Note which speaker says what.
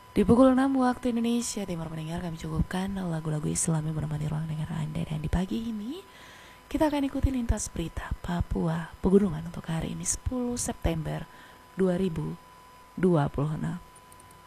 Speaker 1: Di pukul 6 waktu Indonesia Timur mendengar kami cukupkan lagu-lagu Islam yang menemani ruang dengar Anda. Dan di pagi ini kita akan ikuti lintas berita Papua Pegunungan untuk hari ini 10 September 2026.